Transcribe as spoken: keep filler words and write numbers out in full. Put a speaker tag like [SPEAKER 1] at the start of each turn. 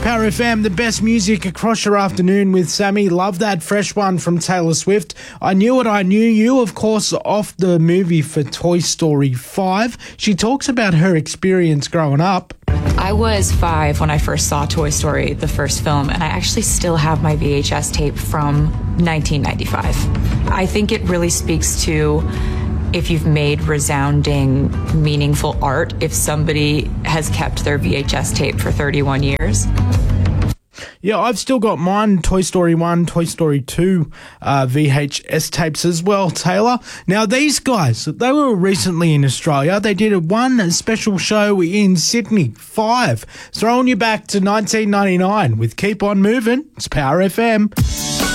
[SPEAKER 1] Power F M, the best music across your afternoon with Sammy. Love that fresh one from Taylor Swift. I Knew What I Knew You, of course, off the movie for Toy Story five. She talks about her experience growing up.
[SPEAKER 2] I was five when I first saw Toy Story, the first film, and I actually still have my V H S tape from nineteen ninety-five. I think it really speaks to if you've made resounding, meaningful art, if somebody has kept their V H S tape for thirty-one years.
[SPEAKER 1] Yeah, I've still got mine, Toy Story one, Toy Story two uh, V H S tapes as well, Taylor. Now, these guys, they were recently in Australia. They did a one special show in Sydney, five. Throwing you back to nineteen ninety-nine with Keep On Moving. It's Power F M.